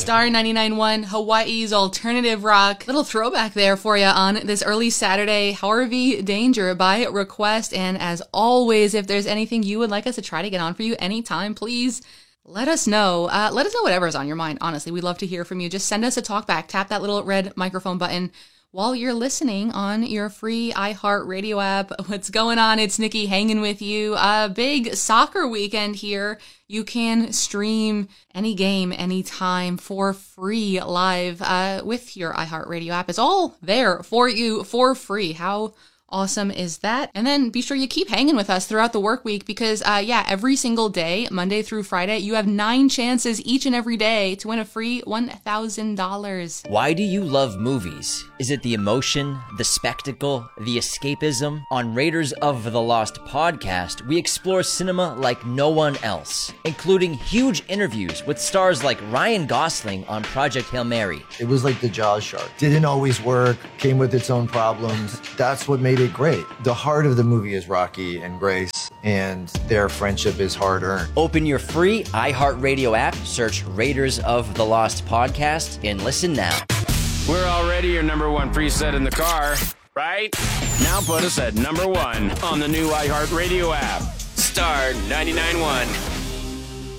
Star 99.1, Hawaii's alternative rock. Little throwback there for you on this early Saturday. Harvey Danger by request. And as always, if there's anything you would like us to try to get on for you anytime, please let us know. Let us know whatever's on your mind. Honestly, we'd love to hear from you. Just send us a talk back. Tap that little red microphone button while you're listening on your free iHeartRadio app. What's going on? It's Nikki hanging with you. A big soccer weekend here. You can stream any game, anytime for free live with your iHeartRadio app. It's all there for you for free. How awesome is that? And then be sure you keep hanging with us throughout the work week because, every single day, Monday through Friday, you have 9 chances each and every day to win a free $1,000. Why do you love movies? Is it the emotion, the spectacle, the escapism? On Raiders of the Lost podcast, we explore cinema like no one else, including huge interviews with stars like Ryan Gosling on Project Hail Mary. It was like the Jaws shark. Didn't always work, came with its own problems. That's what made it great. The heart of the movie is Rocky and Grace, and their friendship is hard-earned. Open your free iHeartRadio app, search Raiders of the Lost podcast, and listen now. We're already your number one preset in the car, right? Now put us at number 1 on the new iHeartRadio app. Star 99.1.